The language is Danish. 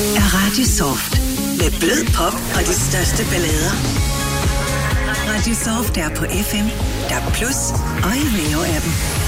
er Radio Soft. Med blød pop og de største ballader. Radio Soft er på FM, DAB+ og i Veo-appen.